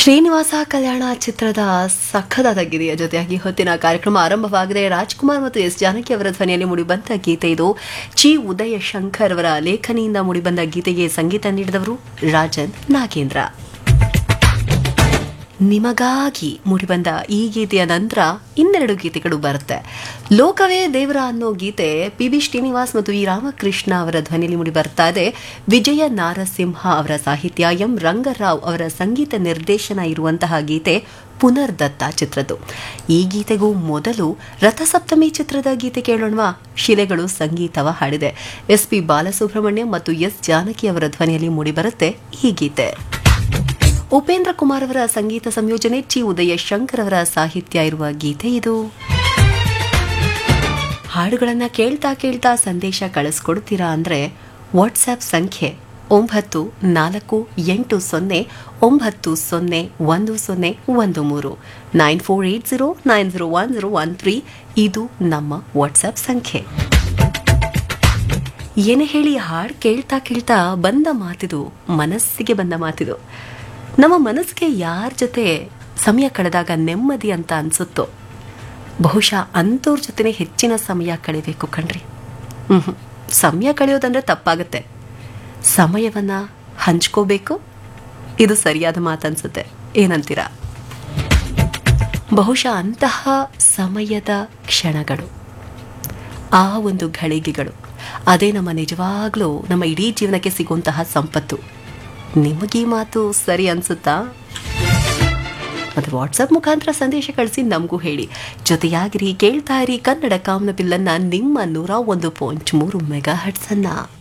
ಶ್ರೀನಿವಾಸ ಕಲ್ಯಾಣ ಚಿತ್ರದ ಸಖದಾದ ಗೀತೆಯ ಜೊತೆಯಾಗಿ ಹೊತ್ತಿನ ಕಾರ್ಯಕ್ರಮ ಆರಂಭವಾಗಿದೆ. ರಾಜ್ಕುಮಾರ್ ಮತ್ತು ಎಸ್ ಜಾನಕಿ ಅವರ ಧ್ವನಿಯಲ್ಲಿ ಮೂಡಿಬಂದ ಗೀತೆ ಇದು. ಚಿ ಉದಯ ಶಂಕರ್ ಅವರ ಲೇಖನಿಯಿಂದ ಮೂಡಿಬಂದ ಗೀತೆಗೆ ಸಂಗೀತ ನೀಡಿದವರು ರಾಜನ್ ನಾಗೇಂದ್ರ. ನಿಮಗಾಗಿ ಮೂಡಿಬಂದ ಈ ಗೀತೆಯ ನಂತರ ಇನ್ನೆರಡು ಗೀತೆಗಳು ಬರುತ್ತೆ. ಲೋಕವೇ ದೇವರ ಅನ್ನೋ ಗೀತೆ ಪಿ.ಬಿ. ಶ್ರೀನಿವಾಸ್ ಮತ್ತು ವಿ ರಾಮಕೃಷ್ಣ ಅವರ ಧ್ವನಿಯಲ್ಲಿ ಮೂಡಿ ಬರ್ತಾ ಇದೆ. ವಿಜಯ ನಾರಸಿಂಹ ಅವರ ಸಾಹಿತ್ಯ, ಎಂ ರಂಗರಾವ್ ಅವರ ಸಂಗೀತ ನಿರ್ದೇಶನ ಇರುವಂತಹ ಗೀತೆ ಪುನರ್ದತ್ತ ಚಿತ್ರದ್ದು. ಈ ಗೀತೆಗೂ ಮೊದಲು ರಥಸಪ್ತಮಿ ಚಿತ್ರದ ಗೀತೆ ಕೇಳೋಣವಾ? ಶಿಲೆಗಳು ಸಂಗೀತವ ಹಾಡಿದೆ. ಎಸ್.ಪಿ. ಬಾಲಸುಬ್ರಹ್ಮಣ್ಯ ಮತ್ತು ಎಸ್ ಜಾನಕಿ ಅವರ ಧ್ವನಿಯಲ್ಲಿ ಮೂಡಿಬರುತ್ತೆ ಈ ಗೀತೆ. ಉಪೇಂದ್ರ ಕುಮಾರ್ ಅವರ ಸಂಗೀತ ಸಂಯೋಜನೆ, ಚಿ ಉದಯ ಶಂಕರ್ ಅವರ ಸಾಹಿತ್ಯ ಇರುವ ಗೀತೆ ಇದು. ಹಾಡುಗಳನ್ನ ಕೇಳ್ತಾ ಕೇಳ್ತಾ ಸಂದೇಶ ಕಳಿಸ್ಕೊಡ್ತೀರಾ ಅಂದ್ರೆ ವಾಟ್ಸ್ಆಪ್ ಸಂಖ್ಯೆ 9480901013 9480901013 ಇದು ನಮ್ಮ ವಾಟ್ಸ್ಆಪ್ ಸಂಖ್ಯೆ. ಏನೇ ಹೇಳಿ ಹಾಡು ಕೇಳ್ತಾ ಕೇಳ್ತಾ ಬಂದ ಮಾತಿದು, ಮನಸ್ಸಿಗೆ ಬಂದ ಮಾತಿದು. ನಮ್ಮ ಮನಸ್ಸಿಗೆ ಯಾರ ಜೊತೆ ಸಮಯ ಕಳೆದಾಗ ನೆಮ್ಮದಿ ಅಂತ ಅನ್ಸುತ್ತೋ ಬಹುಶಃ ಅಂಥವ್ರ ಜೊತೆನೆ ಹೆಚ್ಚಿನ ಸಮಯ ಕಳಿಬೇಕು ಕಣ್ರಿ. ಸಮಯ ಕಳೆಯೋದಂದ್ರೆ ತಪ್ಪಾಗತ್ತೆ, ಸಮಯವನ್ನ ಹಂಚ್ಕೋಬೇಕು. ಇದು ಸರಿಯಾದ ಮಾತನ್ಸುತ್ತೆ. ಏನಂತೀರಾ? ಬಹುಶಃ ಅಂತಹ ಸಮಯದ ಕ್ಷಣಗಳು, ಆ ಒಂದು ಘಳಿಗೆಗಳು, ಅದೇ ನಮ್ಮ ನಿಜವಾಗ್ಲೂ ನಮ್ಮ ಇಡೀ ಜೀವನಕ್ಕೆ ಸಿಗುವಂತಹ ಸಂಪತ್ತು. ನಿಮಗೀ ಮಾತು ಸರಿ ಅನ್ಸುತ್ತಾ? ಮತ್ತೆ ವಾಟ್ಸಪ್ ಮುಖಾಂತರ ಸಂದೇಶ ಕಳಿಸಿ ನಮಗೂ ಹೇಳಿ. ಜೊತೆಯಾಗಿರಿ, ಕೇಳ್ತಾ ಇರಿ ಕನ್ನಡ ಕಾಮನಬಿಲ್ಲನ್ನ, ನಿಮ್ಮ 101.3 ಮೆಗಾ ಹರ್ಟ್ಸ್ ಅನ್ನ.